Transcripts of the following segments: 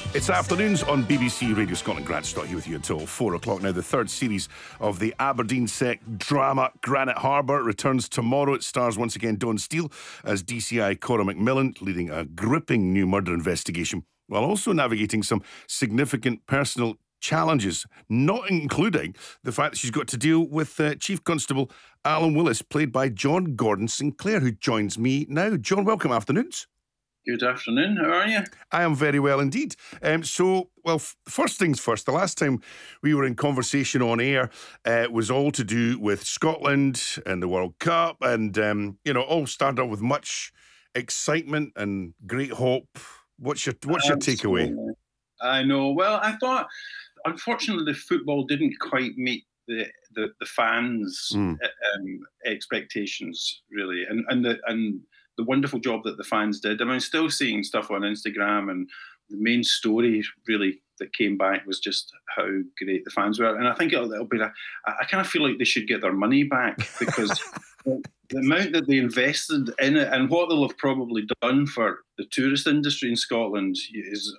It's afternoons on BBC Radio Scotland. Grant Stott here with you until 4 o'clock. Now, the third series of the Aberdeen Sec drama Granite Harbour returns tomorrow. It stars once again Don Steele as DCI Cora McMillan, leading a gripping new murder investigation, while also navigating some significant personal challenges, not including the fact that she's got to deal with Chief Constable Alan Willis, played by John Gordon Sinclair, who joins me now. John, welcome. Afternoons. Good afternoon. How are you? I am very well indeed. First things first. The last time we were in conversation on air was all to do with Scotland and the World Cup, and all started off with much excitement and great hope. What's your takeaway? I know. Well, I thought, unfortunately, football didn't quite meet the fans' expectations, really, and the wonderful job that the fans did. I mean, still seeing stuff on Instagram, and the main story really that came back was just how great the fans were. And I think it'll be I kind of feel like they should get their money back, because the amount that they invested in it and what they'll have probably done for the tourist industry in Scotland is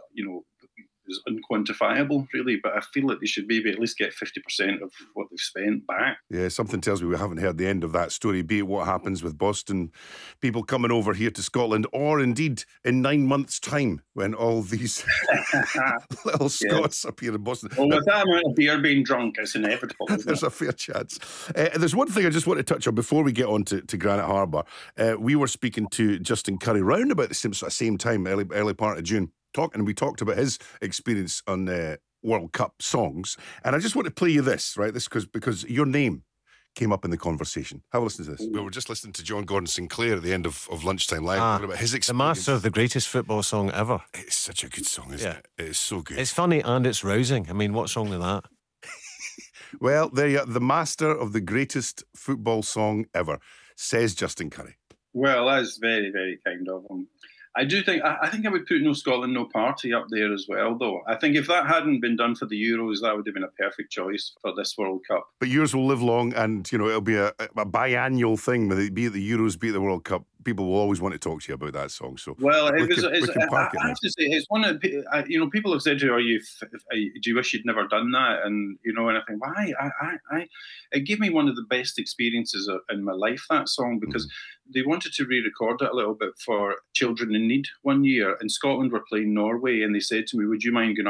unquantifiable, really. But I feel like they should maybe at least get 50% of what they've spent back. Yeah, something tells me we haven't heard the end of that story, be it what happens with Boston people coming over here to Scotland, or indeed in 9 months' time when all these little Scots appear in Boston. Well, with that amount of beer being drunk, it's inevitable. There's a fair chance. There's one thing I just want to touch on before we get on to Granite Harbour. We were speaking to Justin Curry round about the same time, early part of June, we talked about his experience on World Cup songs, and I just want to play you this, right? This because your name came up in the conversation. Have a listen to this. We were just listening to John Gordon Sinclair at the end of Lunchtime Live, talking about his experience. The master of the greatest football song ever. It's such a good song, isn't it? It is so good. It's funny and it's rousing. I mean, what song is that? Well, there you are, the master of the greatest football song ever, says Justin Curry. Well, that's very, very kind of him. I do think I would put No Scotland, No Party up there as well, though. I think if that hadn't been done for the Euros, that would have been a perfect choice for this World Cup. But yours will live long, and it'll be a biannual thing, whether it be at the Euros, be at the World Cup. People will always want to talk to you about that song. So, well, I have to say, it's one of people have said to me, "Do you wish you'd never done that?" And and I think, why? It gave me one of the best experiences in my life, that song, because they wanted to re-record it a little bit for Children in Need one year, and Scotland were playing Norway, and they said to me, "Would you mind going